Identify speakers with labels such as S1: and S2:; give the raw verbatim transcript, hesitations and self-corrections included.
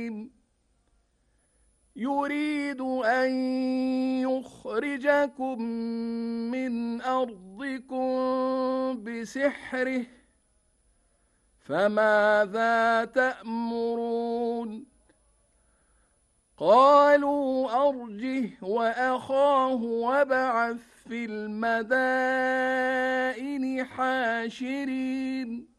S1: يريد أن يخرجكم من أرضكم بسحره فماذا تأمرون قالوا أرجه وأخاه وابعث في المدائن حاشرين